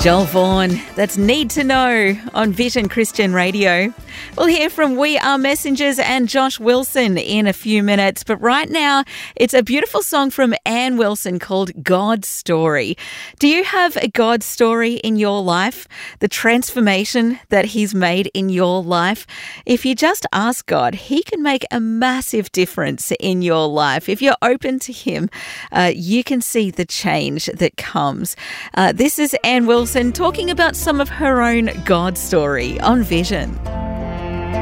Joel Vaughan, that's Need to Know on Vision Christian Radio. We'll hear from We Are Messengers and Josh Wilson in a few minutes, but right now it's a beautiful song from Ann Wilson called God's Story. Do you have a God story in your life? The transformation that He's made in your life? If you just ask God, He can make a massive difference in your life. If you're open to Him, you can see the change that comes. This is Ann Wilson talking about some of her own God story on Vision.